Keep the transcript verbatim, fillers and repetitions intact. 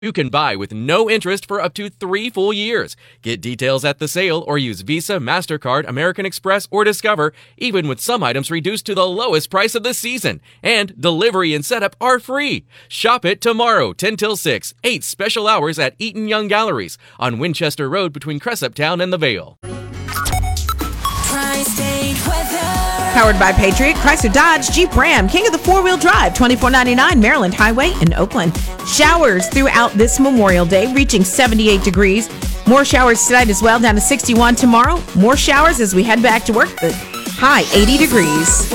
You can buy with no interest for up to three full years. Get details at the sale or use Visa, MasterCard, American Express, or Discover, even with some items reduced to the lowest price of the season. And delivery and setup are free. Shop it tomorrow, ten till six, eight special hours at Eaton Young Galleries on Winchester Road between Cressup Town and the Vale. Tri-State weather. Powered by Patriot, Chrysler Dodge, Jeep Ram, King of the four-wheel drive, twenty-four ninety-nine Maryland Highway in Oakland. Showers throughout this Memorial Day, reaching seventy-eight degrees. More showers tonight as well, down to sixty-one tomorrow. More showers as we head back to work, the high eighty degrees.